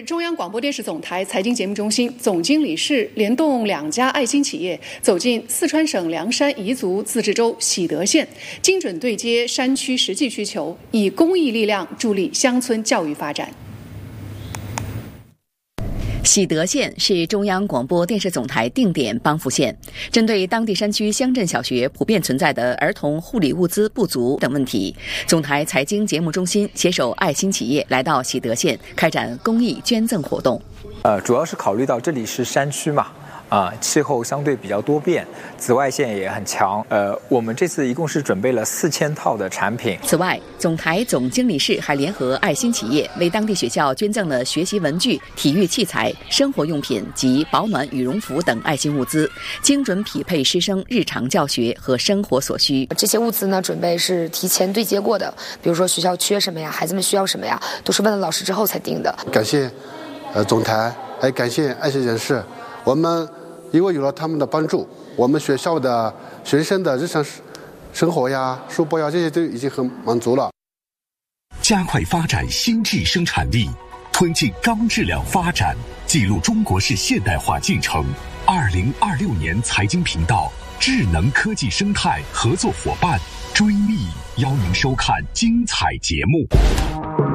中央广播电视总台财经节目中心总经理室联动2家爱心企业，走进四川省凉山彝族自治州喜德县，精准对接山区实际需求，以公益力量助力乡村教育发展。 喜德县是中央广播电视总台定点帮扶县，针对当地山区乡镇小学普遍存在的儿童护理物资不足等问题，总台财经节目中心携手爱心企业来到喜德县开展公益捐赠活动。 主要是考虑到这里是山区嘛，气候相对比较多变，紫外线也很强。我们这次一共是准备了4000套的产品。 此外，总台总经理室还联合爱心企业，为当地学校捐赠了学习文具、体育器材、生活用品及保暖羽绒服等爱心物资，精准匹配师生日常教学和生活所需。 这些物资呢，准备是提前对接过的，比如说学校缺什么呀，孩子们需要什么呀，都是问了老师之后才定的。 感谢总台，还感谢爱心人士。我们因为有了他们的帮助，我们学校的学生的日常生活呀、书包呀，这些都已经很满足了。 加快发展新质生产力，推进高质量发展，记录中国式现代化进程。2026年财经频道智能科技生态合作伙伴追觅，邀您收看精彩节目。